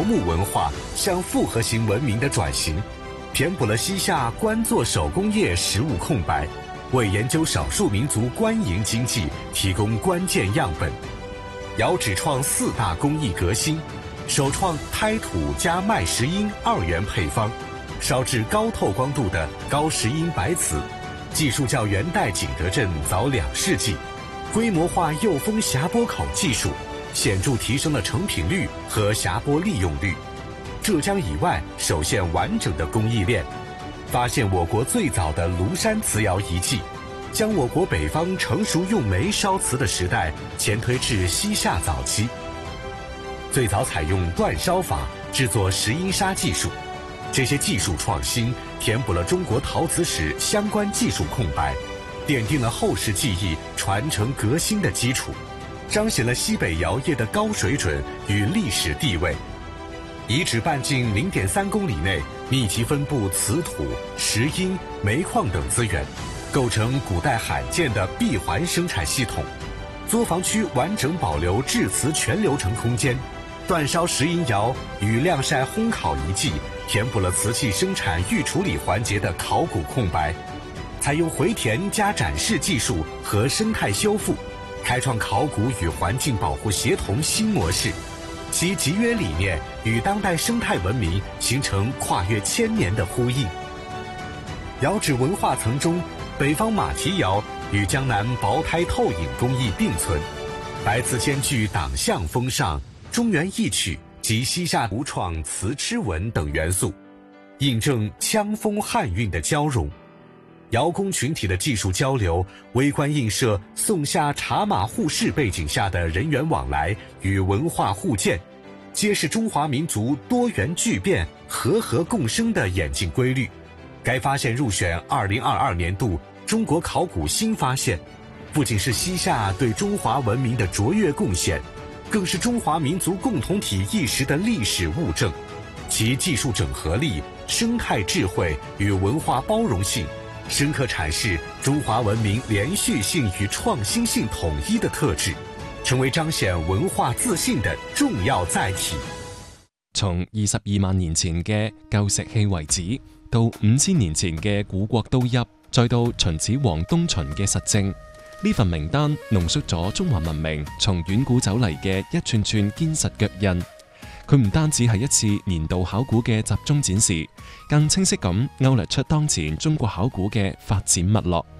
木文化向复合型文明的转型，填补了西夏官做手工业实物空白，为研究少数民族官营经济提供关键样本。尧只创4大工艺革新，首创胎土加麦石英2元配方，烧制高透光度的高石英白瓷，技术较元代景德镇早2世纪。规模化釉封匣钵口技术显著提升了成品率和匣钵利用率。浙江以外首现完整的工艺链，发现我国最早的庐山瓷窑遗迹，将我国北方成熟用煤烧瓷的时代前推至西夏早期。最早采用煅烧法制作石英砂技术，这些技术创新填补了中国陶瓷史相关技术空白，奠定了后世技艺传承革新的基础，彰显了西北窑业的高水准与历史地位。遗址半径0.3公里内密集分布瓷土、石英、煤矿等资源，构成古代罕见的闭环生产系统。作坊区完整保留制瓷全流程空间，煅烧石英窑与晾晒烘烤遗迹填补了瓷器生产预处理环节的考古空白。采用回填加展示技术和生态修复，开创考古与环境保护协同新模式。其集约理念与当代生态文明形成跨越1000年的呼应。窑址文化层中，北方马蹄窑与江南薄胎透影工艺并存，白瓷兼具党项风尚、中原意趣及西夏独创瓷螭纹等元素，印证羌风汉韵的交融。窑工群体的技术交流，微观映射宋夏茶马互市背景下的人员往来与文化互鉴，揭示中华民族多元巨变、和合共生的演进规律。该发现入选2022年度中国考古新发现，不仅是西夏对中华文明的卓越贡献，更是中华民族共同体意识的历史物证。其技术整合力、生态智慧与文化包容性，深刻阐释中华文明连续性与創新性統一的特質，成為彰顯文化自信的重要載體。 從22萬年前嘅舊石器遺址，到5000年前嘅古國都邑，再到秦始皇東巡嘅實證，呢份名單濃縮咗中華文明從遠古走嚟嘅一串串堅實腳印。佢唔單止係一次年度考古嘅集中展示，更清晰咁勾勒出當前中國考古嘅發展脈絡。